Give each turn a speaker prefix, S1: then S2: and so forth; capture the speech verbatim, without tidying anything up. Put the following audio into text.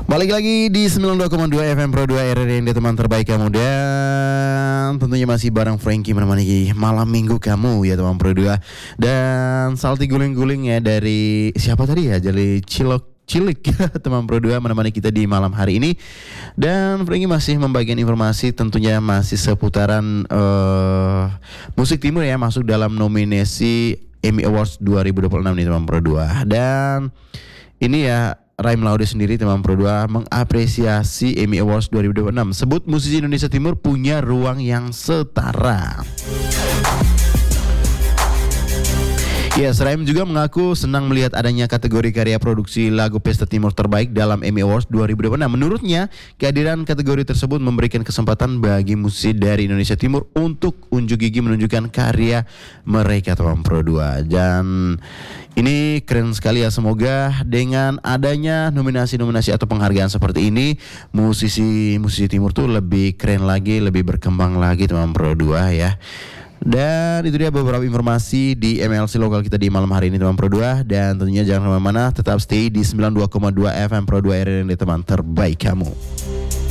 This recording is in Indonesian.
S1: Balik lagi di sembilan puluh dua koma dua F M Pro dua R R D teman terbaik kamu. Dan tentunya masih bareng Frankie menemani malam minggu kamu ya teman Pro dua. Dan salty guling-guling ya dari siapa tadi ya, jadi Cilok Cilik teman Pro dua menemani kita di malam hari ini. Dan Frankie masih membagikan informasi tentunya masih seputaran uh, musik timur ya, masuk dalam nominasi Emmy Awards dua ribu dua puluh enam nih teman Pro dua. Dan ini ya, Raim Laude sendiri teman Pro dua mengapresiasi Emmy Awards dua ribu dua puluh enam, sebut musisi Indonesia Timur punya ruang yang setara. Ya, Raim juga mengaku senang melihat adanya kategori karya produksi lagu Pesta Timur terbaik dalam Emmy Awards dua ribu dua puluh enam. Menurutnya, kehadiran kategori tersebut memberikan kesempatan bagi musisi dari Indonesia Timur untuk unjuk gigi menunjukkan karya mereka teman Pro dua. Dan ini keren sekali ya, semoga dengan adanya nominasi-nominasi atau penghargaan seperti ini, musisi-musisi Timur tuh lebih keren lagi, lebih berkembang lagi teman Pro dua ya. Dan itu dia beberapa informasi di M L C lokal kita di malam hari ini teman Pro dua. Dan tentunya jangan kemana-mana, tetap stay di sembilan puluh dua koma dua F M Pro dua R R D teman terbaik kamu.